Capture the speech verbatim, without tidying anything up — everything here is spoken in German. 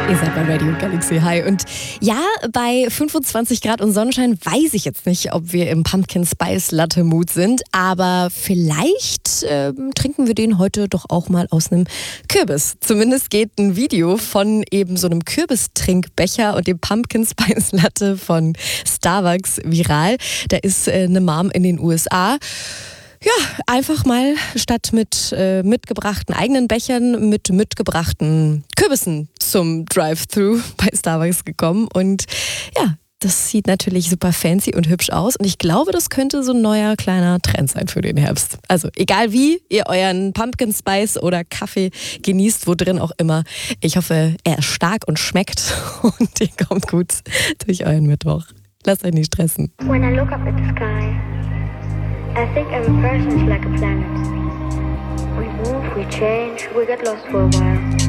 Ihr seid bei Radio Galaxy. Hi. Und ja, bei fünfundzwanzig Grad und Sonnenschein weiß ich jetzt nicht, ob wir im Pumpkin Spice Latte Mood sind. Aber vielleicht äh, trinken wir den heute doch auch mal aus einem Kürbis. Zumindest geht ein Video von eben so einem Kürbistrinkbecher und dem Pumpkin Spice Latte von Starbucks viral. Da ist äh, eine Mom in den U S A. Ja, einfach mal statt mit äh, mitgebrachten eigenen Bechern mit mitgebrachten Kürbissen zum Drive-Thru bei Starbucks gekommen. Und ja, das sieht natürlich super fancy und hübsch aus. Und ich glaube, das könnte so ein neuer kleiner Trend sein für den Herbst. Also egal wie ihr euren Pumpkin Spice oder Kaffee genießt, wo drin auch immer. Ich hoffe, er ist stark und schmeckt und ihr kommt gut durch euren Mittwoch. Lasst euch nicht stressen. When I look up at the sky, I think every person's like a planet. We move, we change, we get lost for a while.